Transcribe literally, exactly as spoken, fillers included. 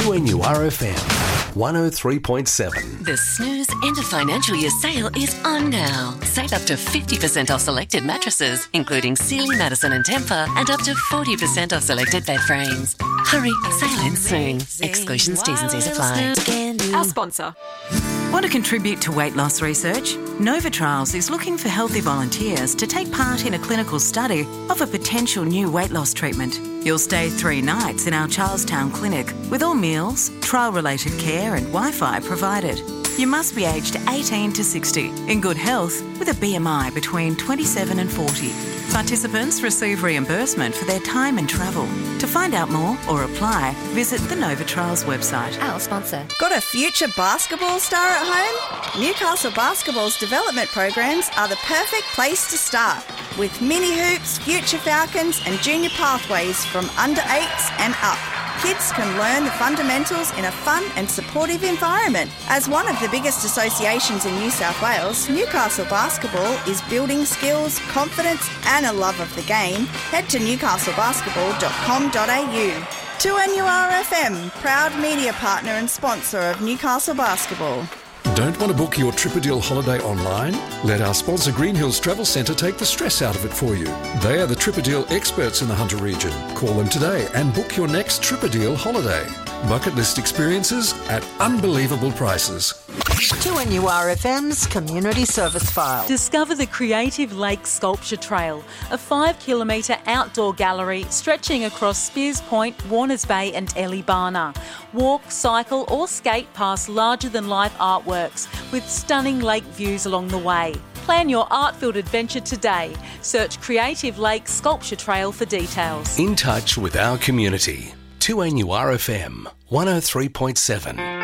two N U R F M, one oh three point seven. The Snooze End of Financial Year sale is on now. Save up to fifty percent off selected mattresses, including Sealy, Madison and Tempur, and up to forty percent off selected bed frames. Hurry, sale ends soon. Exclusions, T's and C's apply. Our sponsor. Want to contribute to weight loss research? Nova Trials is looking for healthy volunteers to take part in a clinical study of a potential new weight loss treatment. You'll stay three nights in our Charlestown clinic with all meals, trial-related care and Wi-Fi provided. You must be aged eighteen to sixty, in good health, with a B M I between twenty-seven and forty. Participants receive reimbursement for their time and travel. To find out more or apply, visit the Nova Trials website. Our sponsor. Got a future basketball star at home? Newcastle Basketball's development programs are the perfect place to start. With mini hoops, future Falcons and junior pathways from under eights and up. Kids can learn the fundamentals in a fun and supportive environment. As one of the biggest associations in New South Wales, Newcastle Basketball is building skills, confidence and a love of the game. Head to newcastle basketball dot com dot a u. two N U R F M, proud media partner and sponsor of Newcastle Basketball. Don't want to book your Tripadil holiday online? Let our sponsor Green Hills Travel Centre take the stress out of it for you. They are the Tripadil experts in the Hunter region. Call them today and book your next Tripadil holiday. Bucket list experiences at unbelievable prices. two N U R F M's Community Service File. Discover the Creative Lake Sculpture Trail, a five kilometre outdoor gallery stretching across Spears Point, Warners Bay and Eleebana. Walk, cycle or skate past larger-than-life artworks with stunning lake views along the way. Plan your art-filled adventure today. Search Creative Lake Sculpture Trail for details. In touch with our community. two N U R F M, one oh three point seven.